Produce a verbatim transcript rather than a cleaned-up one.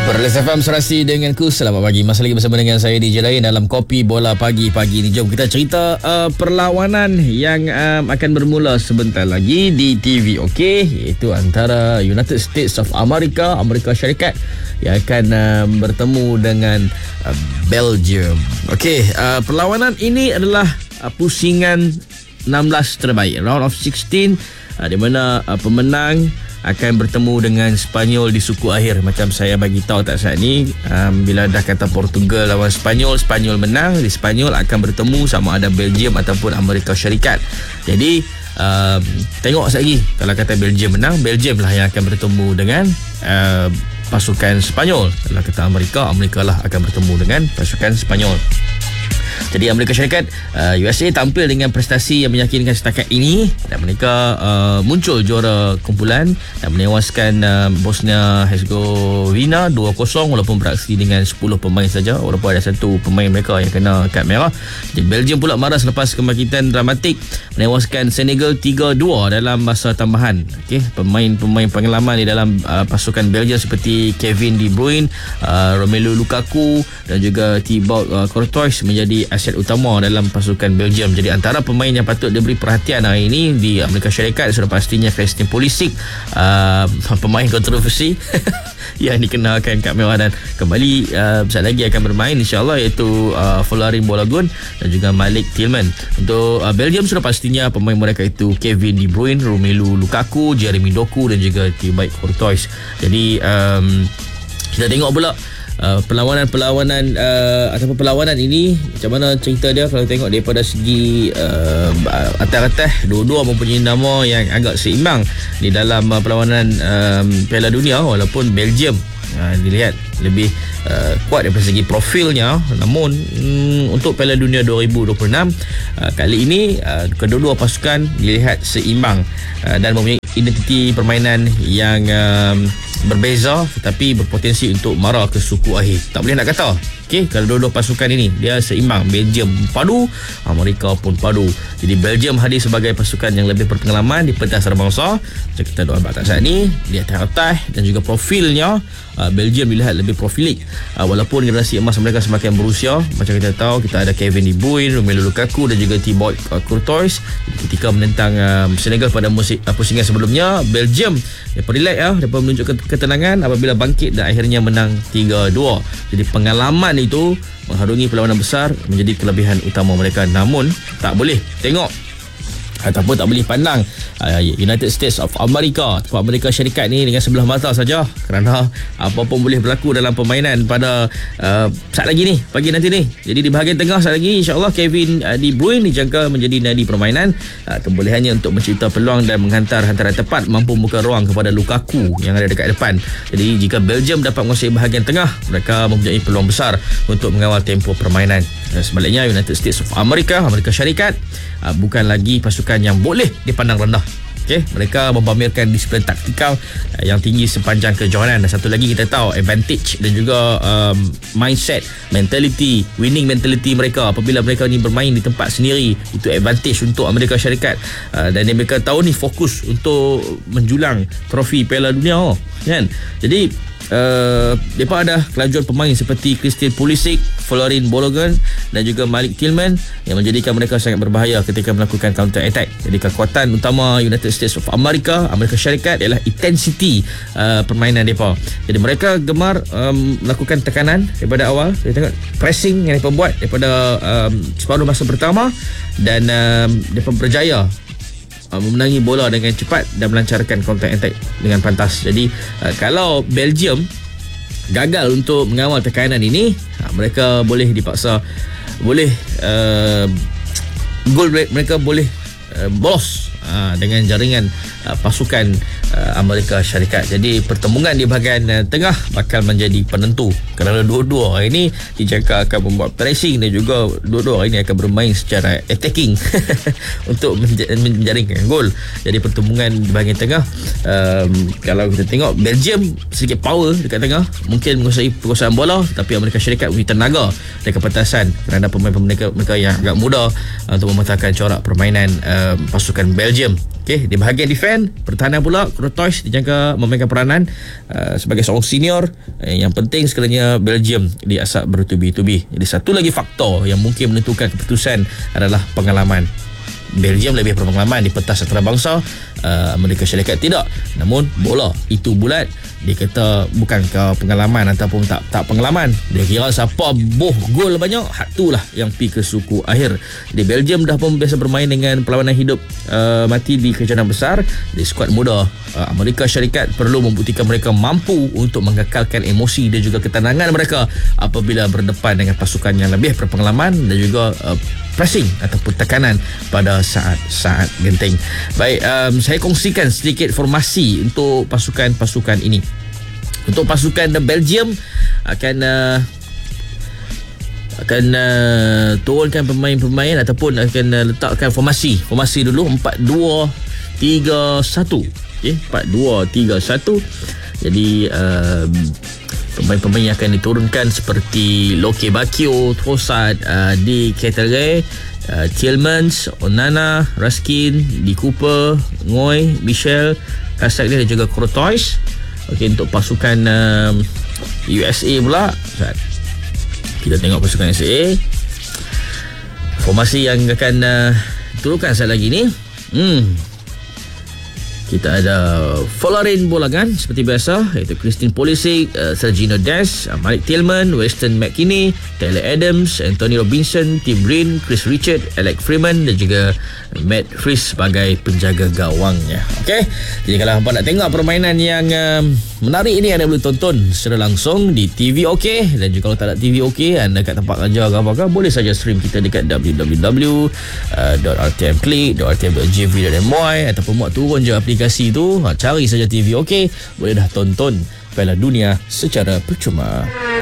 Perlis F M Serasi denganku. Selamat pagi. Masih lagi bersama dengan saya D J Lain dalam Kopi Bola Pagi. Pagi ni jom kita cerita uh, perlawanan yang um, akan bermula sebentar lagi di T V. Okey, iaitu antara United States of America, Amerika Syarikat yang akan uh, bertemu dengan uh, Belgium. Okey, uh, perlawanan ini adalah uh, pusingan enam belas terbaik, round of sixteen, uh, di mana uh, pemenang akan bertemu dengan Sepanyol di suku akhir. Macam saya bagi tahu tak saat ni, um, bila dah kata Portugal lawan Sepanyol, Sepanyol menang, di Sepanyol akan bertemu sama ada Belgium ataupun Amerika Syarikat. Jadi um, tengok sekejap lagi, kalau kata Belgium menang, Belgium lah yang akan bertemu dengan uh, pasukan Sepanyol. Kalau kata Amerika, Amerika lah akan bertemu dengan pasukan Sepanyol. Jadi Amerika Syarikat, uh, U S A tampil dengan prestasi yang meyakinkan setakat ini dan mereka uh, muncul juara kumpulan dan menewaskan uh, Bosnia Herzegovina dua kosong walaupun beraksi dengan sepuluh pemain saja, walaupun ada satu pemain mereka yang kena kad merah. Jadi Belgium pula marah selepas kebangkitan dramatik menewaskan Senegal tiga dua dalam masa tambahan. Okey, pemain-pemain pengalaman di dalam uh, pasukan Belgium seperti Kevin De Bruyne, uh, Romelu Lukaku dan juga Thibaut uh, Courtois menjadi aset utama dalam pasukan Belgium. Jadi antara pemain yang patut diberi perhatian hari ini di Amerika Syarikat sudah pastinya Christian Pulisic, uh, pemain kontroversi yang dikenakan kad merah dan kembali uh, sekejap lagi akan bermain insyaAllah, iaitu uh, Folarin Balogun dan juga Malik Tillman. Untuk uh, Belgium sudah pastinya pemain mereka itu Kevin De Bruyne, Romelu Lukaku, Jeremy Doku dan juga Thibaut Courtois. Jadi um, kita tengok pula Uh, perlawanan-perlawanan uh, ataupun perlawanan ini macam mana cerita dia. Kalau tengok daripada segi uh, atas-atas, dua-dua mempunyai nama yang agak seimbang di dalam uh, perlawanan um, Piala Dunia, walaupun Belgium uh, dilihat lebih uh, kuat daripada segi profilnya. Namun um, untuk Piala Dunia dua ribu dua puluh enam uh, kali ini uh, kedua-dua pasukan dilihat seimbang uh, dan mempunyai identiti permainan yang um, berbeza tetapi berpotensi untuk marah ke suku akhir. Tak boleh nak kata. Okey, kalau dua-dua pasukan ini dia seimbang, Belgium padu, Amerika pun padu. Jadi Belgium hadir sebagai pasukan yang lebih berpengalaman di pentas antarabangsa. Macam kita doa tak saat ni, dia atas dan juga profilnya uh, Belgium dilihat lebih profilik. Uh, walaupun generasi emas mereka semakin berusia, macam kita tahu kita ada Kevin De Bruyne, Romelu Lukaku dan juga Thibaut uh, Courtois. Ketika menentang uh, Senegal pada musik, uh, pusingan sebelumnya, Belgium mereka relax ya, mereka menunjukkan ketenangan apabila bangkit dan akhirnya menang tiga dua. Jadi pengalaman itu mengharungi perlawanan besar menjadi kelebihan utama mereka. Namun tak boleh tengok ataupun tak boleh pandang uh, United States of America atau Amerika Syarikat ni dengan sebelah mata saja, kerana apa pun boleh berlaku dalam permainan pada uh, saat lagi ni, pagi nanti ni. Jadi di bahagian tengah saat lagi insyaAllah Kevin uh, De Bruyne dijangka menjadi nadi permainan. uh, kebolehannya untuk mencipta peluang dan menghantar hantaran tepat mampu membuka ruang kepada Lukaku yang ada dekat depan. Jadi jika Belgium dapat menguasai bahagian tengah, mereka mempunyai peluang besar untuk mengawal tempo permainan. uh, sebaliknya United States of America, Amerika Syarikat uh, bukan lagi pasukan yang boleh dipandang rendah. Okay, mereka mempamerkan disiplin taktikal uh, yang tinggi sepanjang kejohanan. Dan satu lagi kita tahu advantage dan juga um, mindset, mentality, winning mentality mereka apabila mereka ni bermain di tempat sendiri, itu advantage untuk Amerika Syarikat. Uh, dan mereka tahu ni fokus untuk menjulang trofi Piala Dunia, oh, kan? Jadi Uh, mereka ada kelajuan pemain seperti Christian Pulisic, Folarin Balogun dan juga Malik Tillman yang menjadikan mereka sangat berbahaya ketika melakukan counter attack. Jadi kekuatan utama United States of America, Amerika Syarikat ialah intensity uh, permainan mereka. Jadi mereka gemar um, melakukan tekanan daripada awal. Kita tengok pressing yang mereka buat daripada um, separuh masa pertama dan um, mereka berjaya Uh, memenangi bola dengan cepat dan melancarkan counter attack dengan pantas. Jadi uh, kalau Belgium gagal untuk mengawal tekanan ini, uh, mereka boleh dipaksa, boleh uh, gol mereka boleh uh, bolos uh, dengan jaringan uh, pasukan uh, Amerika Syarikat. Jadi pertembungan di bahagian uh, tengah bakal menjadi penentu, kerana dua-dua hari ini dijangka akan membuat pressing dan juga dua-dua hari ini akan bermain secara attacking untuk menjaringkan gol. Jadi pertembungan di bahagian tengah, um, kalau kita tengok Belgium sedikit power dekat tengah, mungkin menguasai penguasaan bola, tapi Amerika Syarikat punya tenaga dan kepentasan terhadap pemain-pemain mereka, mereka yang agak muda uh, untuk mematahkan corak permainan um, pasukan Belgium. Okey, di bahagian defend, pertahanan pula Courtois dijangka memainkan peranan uh, sebagai seorang senior. Uh, yang penting sekiranya Belgium diasap bertubi-tubi. Jadi satu lagi faktor yang mungkin menentukan keputusan adalah pengalaman. Belgium lebih berpengalaman di pentas antarabangsa, uh, Amerika Syarikat tidak. Namun bola itu bulat. Dia kata bukan ke pengalaman ataupun tak tak pengalaman. Dia kira siapa boh gol banyak, hak itulah yang pi ke suku akhir. Di Belgium dah pun biasa bermain dengan perlawanan hidup uh, mati di kejohanan besar. Di skuad muda uh, Amerika Syarikat perlu membuktikan mereka mampu untuk mengekalkan emosi dan juga ketenangan mereka apabila berdepan dengan pasukan yang lebih berpengalaman dan juga uh, pressing ataupun tekanan pada saat-saat genting. Baik, um, saya kongsikan sedikit formasi untuk pasukan-pasukan ini. Untuk pasukan the Belgium akan uh, akan uh, turunkan pemain-pemain ataupun akan uh, letakkan formasi. Formasi dulu empat dua tiga satu. Okey, empat dua tiga satu. Jadi uh, pemain-pemain yang akan diturunkan seperti Loke Bakio, Trossard, uh, Di Keterre, uh, Tielemans, Onana, Raskin, Di Cooper, Ngoy, Michel, Kasaglia dan juga Courtois. Okey, untuk pasukan um, U S A pula, kita tengok pasukan U S A. Formasi yang akan uh, turunkan sekali lagi ni. Hmm. Kita ada Folarin Bolagan seperti biasa, iaitu Christine Pulisic, uh, Sergino Dest, uh, Malik Tillman, Weston McKennie, Taylor Adams, Anthony Robinson, Tim Breen, Chris Richard, Alex Freeman dan juga Matt Fries sebagai penjaga gawangnya. Okey, jadi kalau hampa nak tengok permainan yang um, menarik ini, anda boleh tonton secara langsung di T V OK. Dan juga kalau tak ada T V OK, anda kat tempat kerja ke apa-apa, boleh saja stream kita dekat w w w dot r t m click dot r t m dot g v dot m y ataupun muat turun je aplikasi tu, ha, cari saja T V OK, boleh dah tonton Piala Dunia secara percuma.